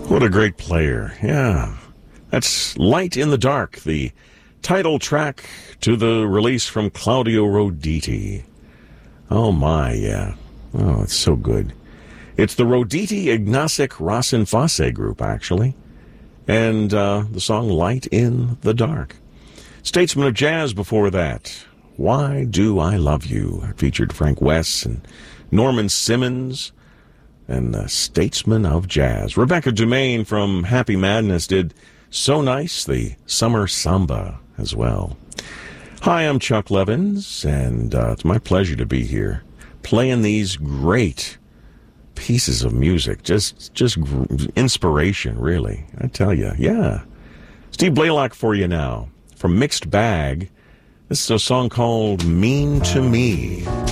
What a great player. Yeah. That's Light in the Dark, the title track to the release from Claudio Roditi. Oh, my, yeah. Oh, it's so good. It's the Roditi Ignacek Rasenfase group, actually. And the song Light in the Dark. Statesman of Jazz before that. Why Do I Love You? It featured Frank West and Norman Simmons and Statesman of Jazz. Rebecca Dumaine from Happy Madness did So Nice, the Summer Samba as well. Hi, I'm Chuck Levins, and it's my pleasure to be here playing these great pieces of music. Just inspiration, really. I tell you, yeah. Steve Blaylock for you now. From Mixed Bag, this is a song called Mean to Me.